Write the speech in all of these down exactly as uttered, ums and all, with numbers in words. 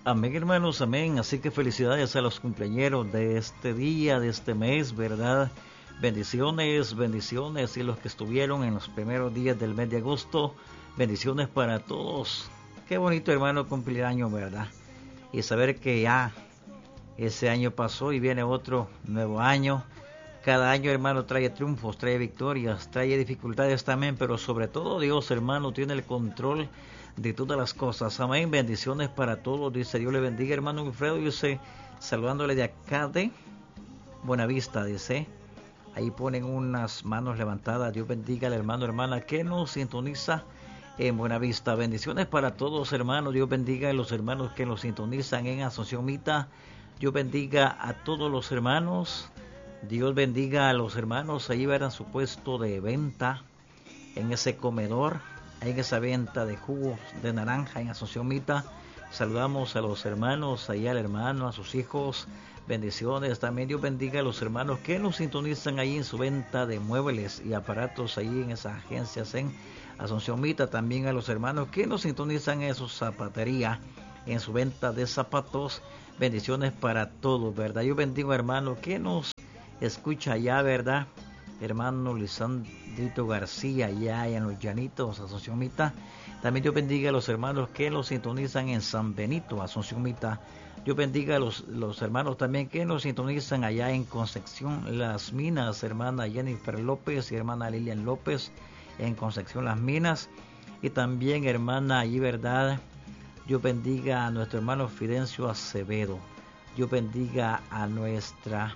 Amén, hermanos, amén. Así que felicidades a los cumpleañeros de este día, de este mes, ¿verdad? Bendiciones, bendiciones. Y los que estuvieron en los primeros días del mes de agosto, bendiciones para todos. Qué bonito, hermano, cumpleaños, ¿verdad? Y saber que ya ese año pasó y viene otro nuevo año. Cada año, hermano, trae triunfos, trae victorias, trae dificultades también, pero sobre todo Dios, hermano, tiene el control de todas las cosas. Amén. Bendiciones para todos. Dice, Dios le bendiga, hermano Wilfredo. Dice, saludándole de acá de Buenavista, dice. Ahí ponen unas manos levantadas. Dios bendiga al hermano, hermana que nos sintoniza en Buenavista. Bendiciones para todos, hermanos. Dios bendiga a los hermanos que nos sintonizan en Asunción Mita. Dios bendiga a todos los hermanos. Dios bendiga a los hermanos. Ahí verán su puesto de venta en ese comedor, en esa venta de jugos de naranja en Asunción Mita. Saludamos a los hermanos, ahí al hermano, a sus hijos. Bendiciones. También Dios bendiga a los hermanos que nos sintonizan ahí en su venta de muebles y aparatos ahí en esas agencias en Asunción Mita. También a los hermanos que nos sintonizan en su zapatería, en su venta de zapatos. Bendiciones para todos, ¿verdad? Yo bendigo, hermano, que nos escucha allá, ¿verdad? Hermano Lisandrito García, allá en los Llanitos, Asunción Mita. También Dios bendiga a los hermanos que nos sintonizan en San Benito, Asunción Mita. Dios bendiga a los, los hermanos también que nos sintonizan allá en Concepción Las Minas, hermana Jennifer López y hermana Lilian López en Concepción Las Minas. Y también, hermana, allí, ¿verdad? Dios bendiga a nuestro hermano Fidencio Acevedo. Dios bendiga a nuestra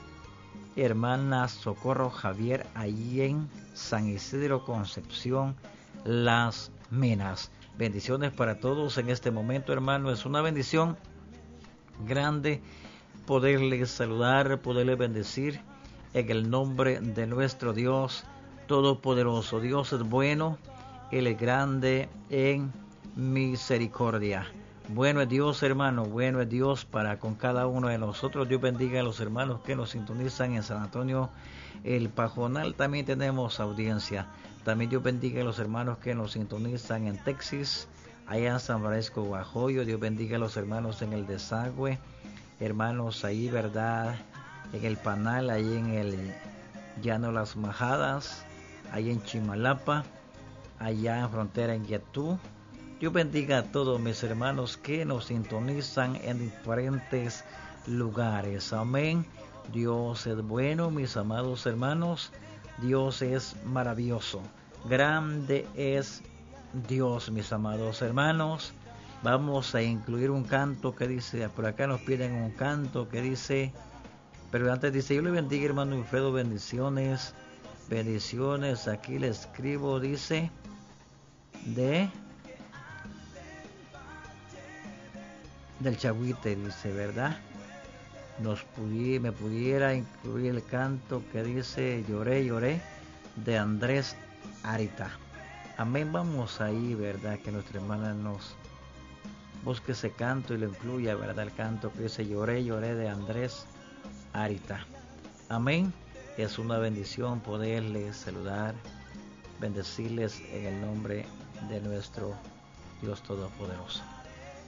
hermana Socorro Javier, allí en San Isidro Concepción Las Minas. Bendiciones para todos en este momento, hermano. Es una bendición grande poderles saludar, poderles bendecir en el nombre de nuestro Dios Todopoderoso. Dios es bueno, Él es grande en misericordia. Bueno es Dios, hermano, bueno es Dios para con cada uno de nosotros. Dios bendiga a los hermanos que nos sintonizan en San Antonio, el Pajonal. También tenemos audiencia. También Dios bendiga a los hermanos que nos sintonizan en Texas, allá en San Francisco, Guajoyo. Dios bendiga a los hermanos en el Desagüe, hermanos ahí, ¿verdad? En el Panal, ahí en el Llano Las Majadas, ahí en Chimalapa, allá en frontera en Yatú. Dios bendiga a todos mis hermanos que nos sintonizan en diferentes lugares. Amén. Dios es bueno, mis amados hermanos. Dios es maravilloso. Grande es Dios, mis amados hermanos. Vamos a incluir un canto que dice, por acá nos piden un canto que dice, pero antes dice, yo le bendiga, hermano Wilfredo, bendiciones, bendiciones. Aquí le escribo, dice, de... del Chagüite, dice, ¿verdad? Nos pudi- me pudiera incluir el canto que dice Lloré, lloré, de Andrés Arita. Amén. Vamos ahí, ¿verdad? Que nuestra hermana nos busque ese canto y lo incluya, ¿verdad? El canto que dice Lloré, lloré, de Andrés Arita. Amén. Es una bendición poderles saludar, bendecirles en el nombre de nuestro Dios Todopoderoso.